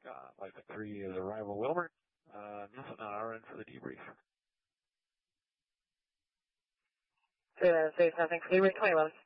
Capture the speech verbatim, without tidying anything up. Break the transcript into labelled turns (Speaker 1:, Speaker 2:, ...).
Speaker 1: Uh, Flight three is arrival Wilmer. Uh, Nielsen on our end for the debrief.
Speaker 2: So, uh, there's nothing, three twenty-one.